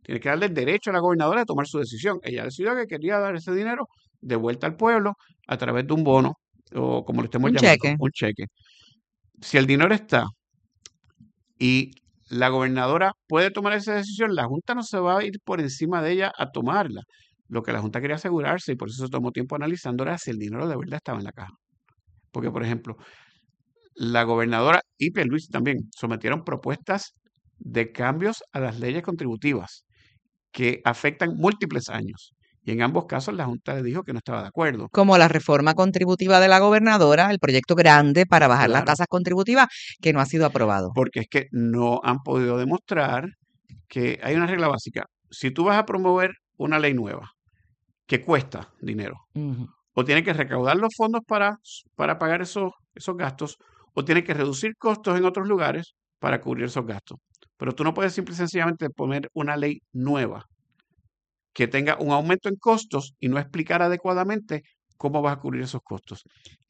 Tiene que darle el derecho a la gobernadora de tomar su decisión. Ella decidió que quería dar ese dinero de vuelta al pueblo a través de un bono, o como lo estemos Un llamando, cheque. un cheque. Si el dinero está y la gobernadora puede tomar esa decisión, la Junta no se va a ir por encima de ella a tomarla. Lo que la Junta quería asegurarse, y por eso se tomó tiempo analizando, era si el dinero de verdad estaba en la caja. Porque, por ejemplo, la gobernadora y Pierluisi también sometieron propuestas de cambios a las leyes contributivas que afectan múltiples años. Y en ambos casos la Junta le dijo que no estaba de acuerdo. Como la reforma contributiva de la gobernadora, el proyecto grande para bajar las Claro, tasas contributivas que no ha sido aprobado. porque es que no han podido demostrar que hay una regla básica. Si tú vas a promover una ley nueva que cuesta dinero, Ujú. o tienes que recaudar los fondos para pagar esos gastos, o tienes que reducir costos en otros lugares para cubrir esos gastos. Pero tú no puedes simple y sencillamente poner una ley nueva que tenga un aumento en costos y no explicar adecuadamente cómo vas a cubrir esos costos.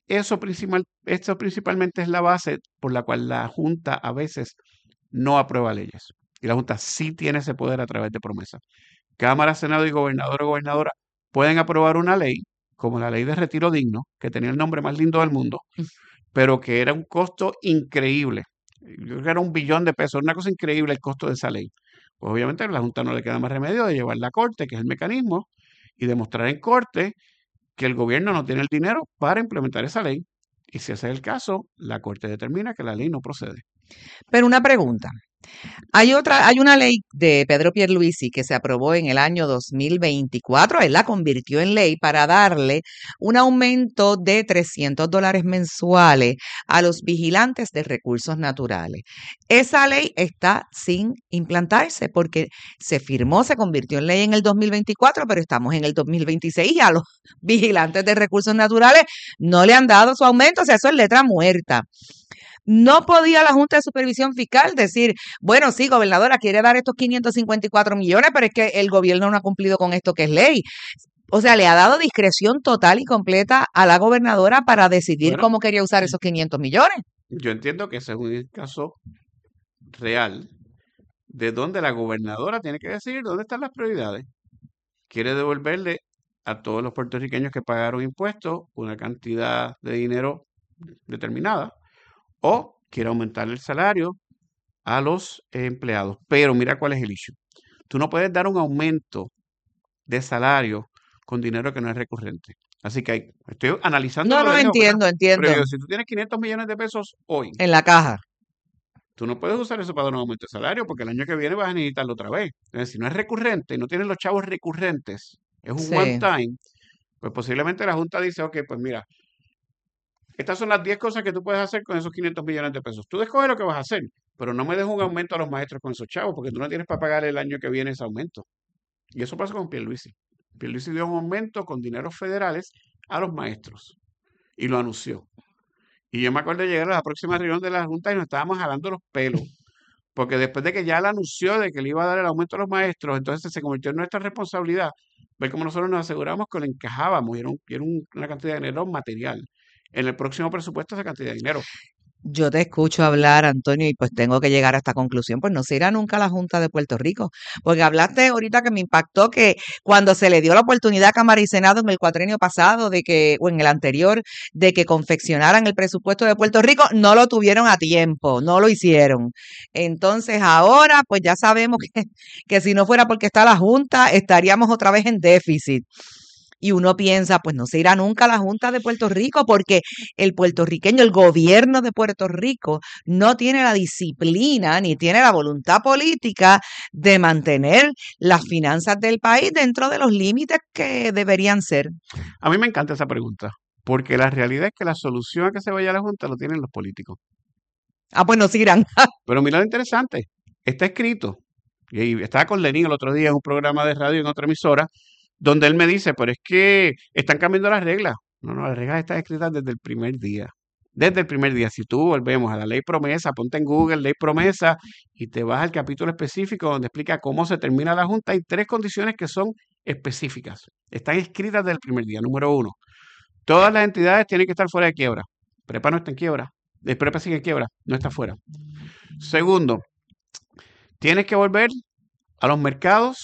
Esto principalmente es la base por la cual la Junta a veces no aprueba leyes. Y la Junta sí tiene ese poder a través de promesas. Cámara, Senado y gobernador o gobernadora pueden aprobar una ley, como la ley de retiro digno, que tenía el nombre más lindo del mundo, pero que era un costo increíble. Yo creo que era $1 billón, una cosa increíble el costo de esa ley. Pues obviamente a la Junta no le queda más remedio de llevarla a corte, que es el mecanismo, y demostrar en corte que el gobierno no tiene el dinero para implementar esa ley. Y si ese es el caso, la corte determina que la ley no procede. Pero una pregunta. Hay una ley de Pedro Pierluisi que se aprobó en el año 2024. Él la convirtió en ley para darle un aumento de $300 mensuales a los vigilantes de recursos naturales. Esa ley está sin implantarse porque se firmó, se convirtió en ley en el 2024, pero estamos en el 2026 y a los vigilantes de recursos naturales no le han dado su aumento. O sea, eso es letra muerta. No podía la Junta de Supervisión Fiscal decir, bueno, sí, gobernadora quiere dar estos 554 millones, pero es que el gobierno no ha cumplido con esto que es ley. O sea, le ha dado discreción total y completa a la gobernadora para decidir Bueno, cómo quería usar esos 500 millones. yo entiendo que ese es un caso real de donde la gobernadora tiene que decidir dónde están las prioridades. Quiere devolverle a todos los puertorriqueños que pagaron impuestos una cantidad de dinero determinada, o quiere aumentar el salario a los empleados. Pero mira cuál es el issue. Tú no puedes dar un aumento de salario con dinero que no es recurrente. Así que estoy analizando No, lo no, de lejos, ¿verdad? entiendo, Pero entiendo. digo, si tú tienes 500 millones de pesos hoy, En la caja. tú no puedes usar eso para dar un aumento de salario porque el año que viene vas a necesitarlo otra vez. Entonces, si no es recurrente, no tienes los chavos recurrentes, es un one Sí. time, pues posiblemente la Junta dice, ok, pues mira, estas son las 10 cosas que tú puedes hacer con esos 500 millones de pesos. Tú escoges lo que vas a hacer, pero no me des un aumento a los maestros con esos chavos porque tú no tienes para pagar el año que viene ese aumento. Y eso pasa con Pierluisi. Pierluisi dio un aumento con dineros federales a los maestros y lo anunció. Y yo me acuerdo de llegar a la próxima reunión de la Junta y nos estábamos jalando los pelos, porque después de que ya él anunció de que le iba a dar el aumento a los maestros, entonces se convirtió en nuestra responsabilidad ver cómo nosotros nos aseguramos que lo encajábamos y era una cantidad de dinero material. En el próximo presupuesto esa cantidad de dinero. Yo te escucho hablar, Antonio, y pues tengo que llegar a esta conclusión, pues no se irá nunca a la Junta de Puerto Rico, porque hablaste ahorita que me impactó que cuando se le dio la oportunidad a Cámara y Senado en el cuatrenio pasado o en el anterior, de que confeccionaran el presupuesto de Puerto Rico, no lo tuvieron a tiempo, no lo hicieron. Entonces ahora, pues ya sabemos que si no fuera porque está la Junta, estaríamos otra vez en déficit. Y uno piensa, pues no se irá nunca a la Junta de Puerto Rico porque el puertorriqueño, el gobierno de Puerto Rico, no tiene la disciplina ni tiene la voluntad política de mantener las finanzas del país dentro de los límites que deberían ser. A mí me encanta esa pregunta, porque la realidad es que la solución a que se vaya a la Junta lo tienen los políticos. Ah, pues no se irán. Pero mira lo interesante, está escrito, y estaba con Lenín el otro día en un programa de radio en otra emisora, donde él me dice, pero es que están cambiando las reglas. No, no, las reglas están escritas desde el primer día. Desde el primer día, si tú volvemos a la ley promesa, ponte en Google ley promesa y te vas al capítulo específico donde explica cómo se termina la Junta, hay 3 condiciones que son específicas. Están escritas desde el primer día. Número 1, todas las entidades tienen que estar fuera de quiebra. Prepa no está en quiebra. Prepa sigue en quiebra, no está fuera. Segundo, tienes que volver a los mercados